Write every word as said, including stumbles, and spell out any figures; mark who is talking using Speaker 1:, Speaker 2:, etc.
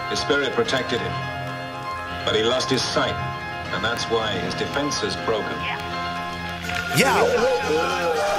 Speaker 1: His spirit protected him. But he lost his sight, and that's why his defense is broken.
Speaker 2: Yeah.